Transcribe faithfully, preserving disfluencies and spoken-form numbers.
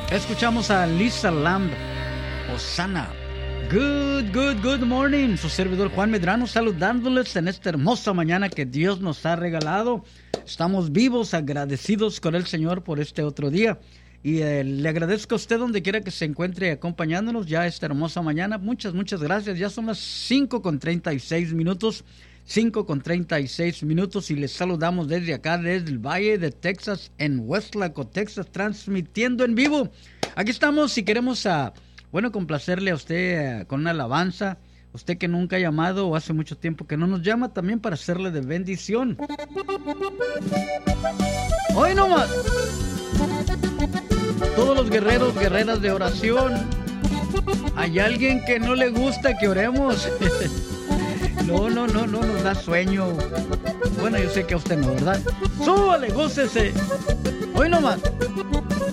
Escuchamos a Lisa Lamb, Hosanna. Good, good, good morning. Su servidor Juan Medrano saludándoles en esta hermosa mañana que Dios nos ha regalado. Estamos vivos, agradecidos con el Señor por este otro día. Y eh, le agradezco a usted donde quiera que se encuentre acompañándonos ya esta hermosa mañana. Muchas, muchas gracias. Ya son las cinco con treinta y seis minutos. cinco con treinta y seis minutos y les saludamos desde acá, desde el Valle de Texas, en Westlaco, Texas, transmitiendo en vivo. Aquí estamos y queremos, uh, bueno, complacerle a usted uh, con una alabanza. Usted que nunca ha llamado o hace mucho tiempo que no nos llama, también para hacerle de bendición. Hoy nomás. Todos los guerreros, guerreras de oración. ¿Hay alguien que no le gusta que oremos? No, no, no, no nos da sueño. Bueno, yo sé que a usted no, ¿verdad? ¡Súbale, gócese! Hoy nomás.